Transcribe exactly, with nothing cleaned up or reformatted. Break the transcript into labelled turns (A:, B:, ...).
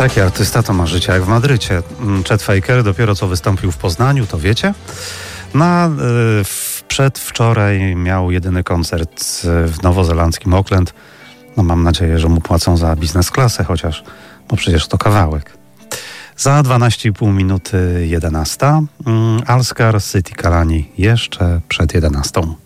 A: Taki artysta to ma życie jak w Madrycie. Chet Faker dopiero co wystąpił w Poznaniu, to wiecie? Na y, przedwczoraj miał jedyny koncert w nowozelandzkim Auckland. No mam nadzieję, że mu płacą za biznes klasę chociaż, bo przecież to kawałek. Za dwanaście i pół minuty jedenasta. Alskar City Kalani jeszcze przed jedenastą.